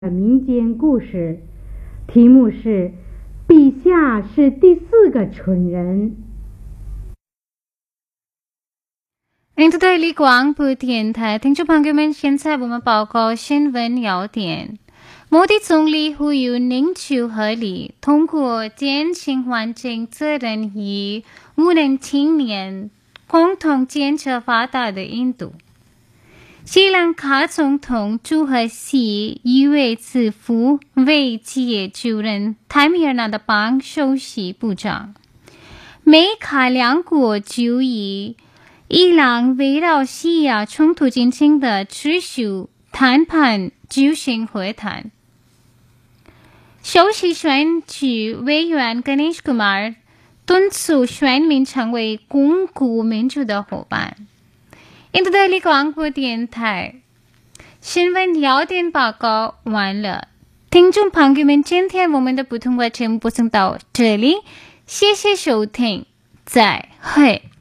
民间故事，题目是“陛下是第4个蠢人”。 印度的立广播电台听众朋友们，现在我们报告新闻要点。摩迪总理呼吁凝聚合力，通过减轻环境责任与无能青年共同建设发达的印度。斯里兰卡总统朱哈西一位自负为企业主人泰米尔纳的邦首席部长，美卡两国就以伊朗围绕西亚冲突进行的持续谈判举行会谈。首席选举委员 Ganesh Kumar 敦促选民成为巩固民主的伙伴。印度的立广播电台新闻要点报告完了，听众朋友们，今天我们的普通话节目播送到这里，谢谢收听，再会。